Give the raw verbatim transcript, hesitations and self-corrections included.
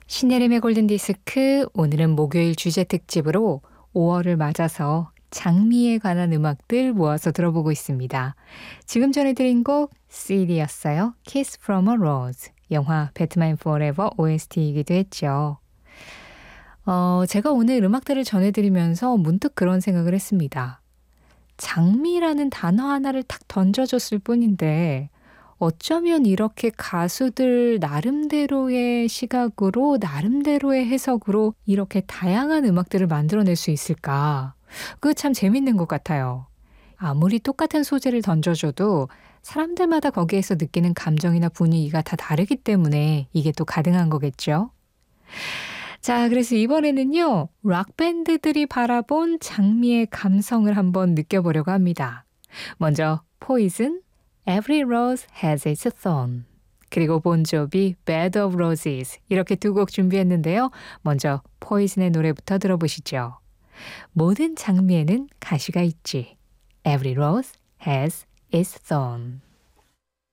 신혜림의 골든디스크, 오늘은 목요일 주제 특집으로 오월을 맞아서 장미에 관한 음악들 모아서 들어보고 있습니다. 지금 전해드린 곡 씨디였어요. Kiss from a Rose. 영화 배트맨 포레버 오에스티이기도 했죠. 어, 제가 오늘 음악들을 전해드리면서 문득 그런 생각을 했습니다. 장미라는 단어 하나를 탁 던져줬을 뿐인데 어쩌면 이렇게 가수들 나름대로의 시각으로 나름대로의 해석으로 이렇게 다양한 음악들을 만들어낼 수 있을까? 그거 참 재밌는 것 같아요. 아무리 똑같은 소재를 던져줘도 사람들마다 거기에서 느끼는 감정이나 분위기가 다 다르기 때문에 이게 또 가능한 거겠죠? 자, 그래서 이번에는요, 락밴드들이 바라본 장미의 감성을 한번 느껴보려고 합니다. 먼저 포이즌, Every Rose Has Its Thorn, 그리고 본조비, Bed of Roses, 이렇게 두 곡 준비했는데요. 먼저 포이즌의 노래부터 들어보시죠. 모든 장미에는 가시가 있지. Every rose has its thorn.